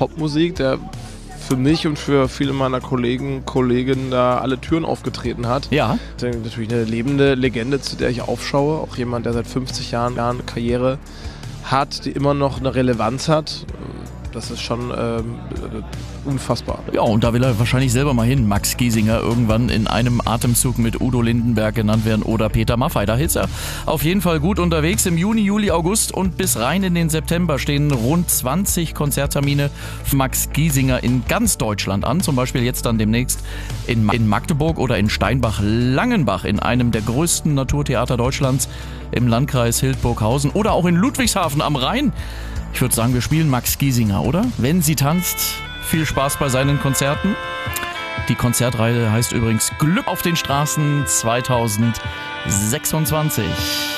Popmusik, der für mich und für viele meiner Kollegen da alle Türen aufgetreten hat. Ja. Natürlich eine lebende Legende, zu der ich aufschaue. Auch jemand, der seit 50 Jahren Karriere hat, die immer noch eine Relevanz hat. Das ist schon unfassbar. Ja, und da will er wahrscheinlich selber mal hin. Max Giesinger irgendwann in einem Atemzug mit Udo Lindenberg genannt werden oder Peter Maffay. Da ist er auf jeden Fall gut unterwegs. Im Juni, Juli, August und bis rein in den September stehen rund 20 Konzerttermine für Max Giesinger in ganz Deutschland an. Zum Beispiel jetzt dann demnächst in Magdeburg oder in Steinbach-Langenbach in einem der größten Naturtheater Deutschlands im Landkreis Hildburghausen oder auch in Ludwigshafen am Rhein. Ich würde sagen, wir spielen Max Giesinger, oder? Wenn sie tanzt, viel Spaß bei seinen Konzerten. Die Konzertreihe heißt übrigens Glück auf den Straßen 2026.